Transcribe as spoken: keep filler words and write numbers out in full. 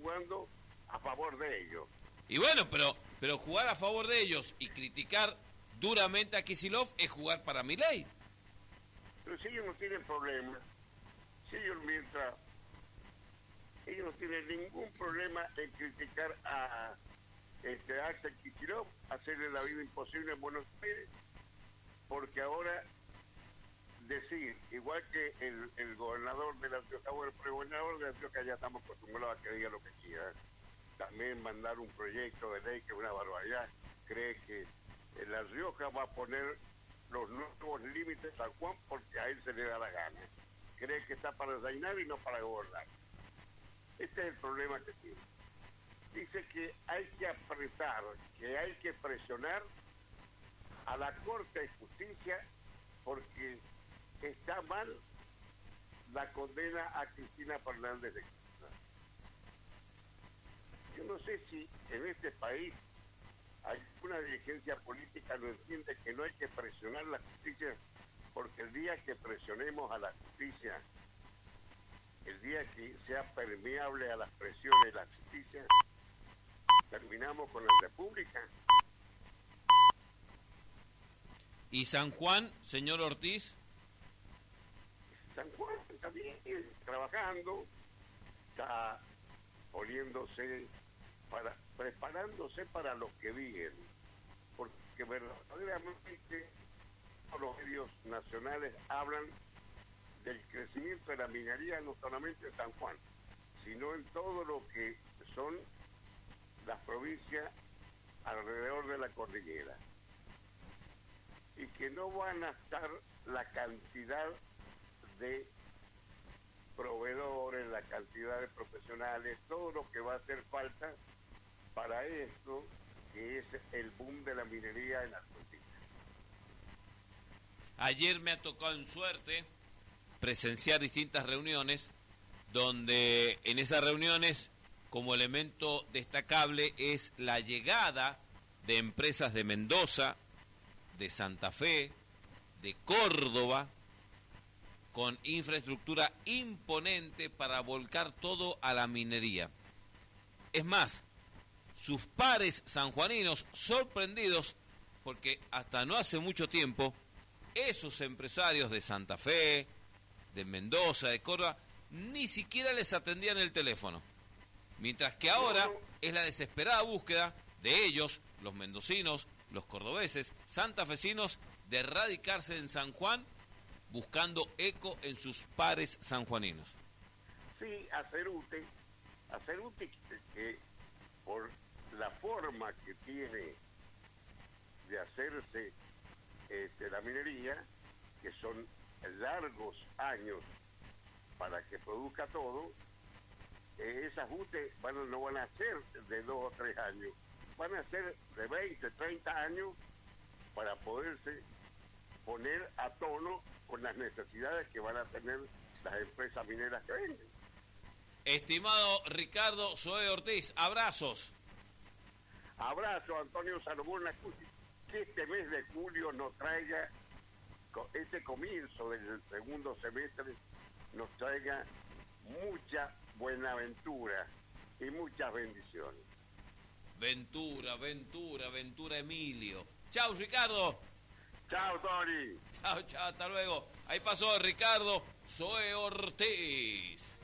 jugando a favor de ellos. Y bueno, pero pero jugar a favor de ellos y criticar duramente a Kicillof es jugar para Milei. Pero si ellos no tienen problema, si ellos mientras ellos no tienen ningún problema en criticar a este Axel Kicillof, hacerle la vida imposible en Buenos Aires, porque ahora decir, igual que el, el gobernador de la Rioja, o el pregobernador de la Rioja, ya estamos acostumbrados a que diga lo que quiera, también mandar un proyecto de ley que es una barbaridad, cree que en La Rioja va a poner los nuevos límites a San Juan porque a él se le da la gana, cree que está para reinar y no para gobernar. Este es el problema que tiene. Dice que hay que apretar, que hay que presionar a la Corte de Justicia porque está mal la condena a Cristina Fernández de Kirchner. Yo no sé si en este país alguna dirigencia política no entiende que no hay que presionar la justicia, porque el día que presionemos a la justicia, el día que sea permeable a las presiones de la justicia, terminamos con la República. ¿Y San Juan, señor Ortiz? San Juan está bien, trabajando, está poniéndose, para, preparándose para lo que viene, porque verdaderamente los medios nacionales hablan del crecimiento de la minería no solamente en San Juan, sino en todo lo que son las provincias alrededor de la cordillera, y que no van a estar la cantidad de proveedores, la cantidad de profesionales, todo lo que va a hacer falta para esto, que es el boom de la minería en Argentina. Ayer me ha tocado en suerte presenciar distintas reuniones, donde en esas reuniones, como elemento destacable, es la llegada de empresas de Mendoza, de Santa Fe, de Córdoba, con infraestructura imponente para volcar todo a la minería. Es más, sus pares sanjuaninos sorprendidos, porque hasta no hace mucho tiempo, esos empresarios de Santa Fe, de Mendoza, de Córdoba, ni siquiera les atendían el teléfono. Mientras que ahora es la desesperada búsqueda de ellos, los mendocinos, los cordobeses, santafesinos, de radicarse en San Juan, buscando eco en sus pares sanjuaninos. Sí, hacer útil, hacer útil que, que por la forma que tiene de hacerse este, la minería, que son largos años para que produzca todo, eh, esas U T E van, no van a ser de dos o tres años, van a ser de veinte, treinta años para poderse poner a tono con las necesidades que van a tener las empresas mineras que venden. Estimado Ricardo Zoe Ortiz, abrazos. Abrazo, Antonio Salomón, que este mes de julio nos traiga, este comienzo del segundo semestre, nos traiga mucha buenaventura y muchas bendiciones. Ventura, Ventura, Ventura Emilio. Chau, Ricardo. Chao, Tony. Chao, chao, hasta luego. Ahí pasó Ricardo Zoe Ortiz.